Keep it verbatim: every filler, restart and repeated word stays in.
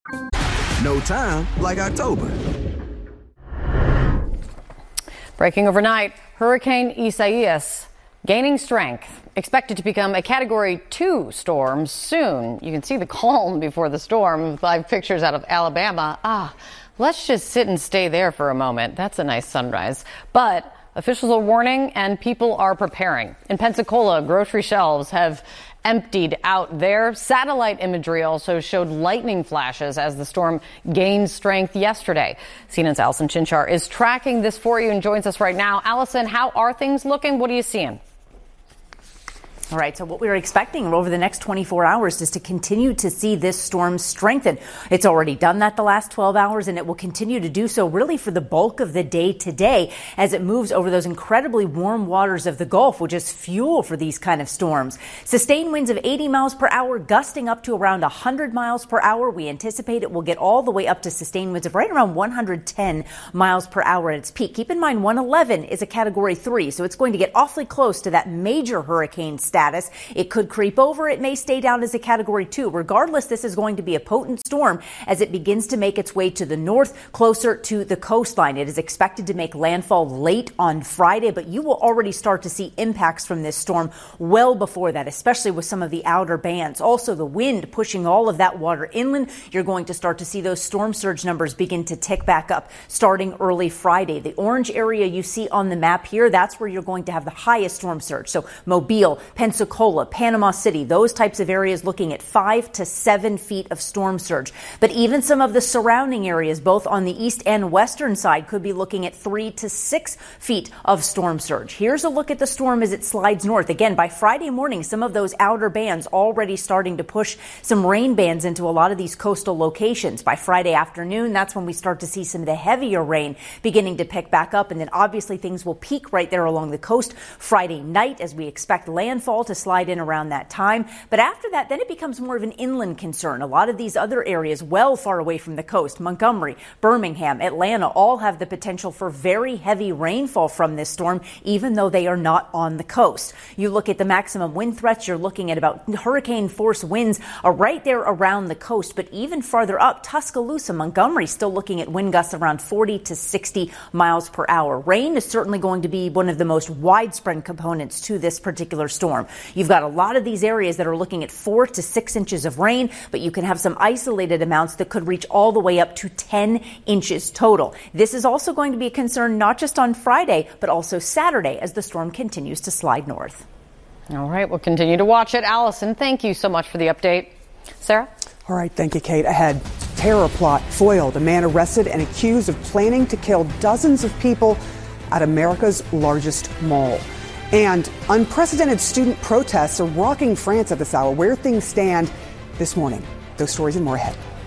No time like October. Breaking overnight, Hurricane Isaias gaining strength, expected to become a Category two storm soon. You can see the calm before the storm. Live pictures out of Alabama. Ah, let's just sit and stay there for a moment. That's a nice sunrise. But officials are warning and people are preparing. In Pensacola, grocery shelves have emptied out there. Satellite imagery also showed lightning flashes as the storm gained strength yesterday. C N N's Allison Chinchar is tracking this for you and joins us right now. Allison, how are things looking? What are you seeing? All right, so what we're expecting over the next twenty-four hours is to continue to see this storm strengthen. It's already done that the last twelve hours, and it will continue to do so really for the bulk of the day today as it moves over those incredibly warm waters of the Gulf, which is fuel for these kind of storms. Sustained winds of eighty miles per hour, gusting up to around one hundred miles per hour. We anticipate it will get all the way up to sustained winds of right around one hundred ten miles per hour at its peak. Keep in mind, one eleven is a Category three, so it's going to get awfully close to that major hurricane status. Status. It could creep over. It may stay down as a Category two. Regardless, this is going to be a potent storm as it begins to make its way to the north, closer to the coastline. It is expected to make landfall late on Friday, but you will already start to see impacts from this storm well before that, especially with some of the outer bands. Also, the wind pushing all of that water inland. You're going to start to see those storm surge numbers begin to tick back up starting early Friday. The orange area you see on the map here, that's where you're going to have the highest storm surge. So Mobile, Pensacola, Pensacola, Panama City, those types of areas looking at five to seven feet of storm surge. But even some of the surrounding areas, both on the east and western side, could be looking at three to six feet of storm surge. Here's a look at the storm as it slides north. Again, by Friday morning, some of those outer bands already starting to push some rain bands into a lot of these coastal locations. By Friday afternoon, that's when we start to see some of the heavier rain beginning to pick back up. And then obviously things will peak right there along the coast Friday night as we expect landfall to slide in around that time. But after that, then it becomes more of an inland concern. A lot of these other areas well far away from the coast, Montgomery, Birmingham, Atlanta, all have the potential for very heavy rainfall from this storm, even though they are not on the coast. You look at the maximum wind threats, you're looking at about hurricane force winds are right there around the coast. But even farther up, Tuscaloosa, Montgomery, still looking at wind gusts around forty to sixty miles per hour. Rain is certainly going to be one of the most widespread components to this particular storm. You've got a lot of these areas that are looking at four to six inches of rain, but you can have some isolated amounts that could reach all the way up to ten inches total. This is also going to be a concern not just on Friday, but also Saturday as the storm continues to slide north. All right, we'll continue to watch it. Allison, thank you so much for the update. Sarah? All right, thank you, Kate. Ahead, terror plot foiled. A man arrested and accused of planning to kill dozens of people at America's largest mall. And unprecedented student protests are rocking France at this hour. Where things stand this morning. Those stories and more ahead.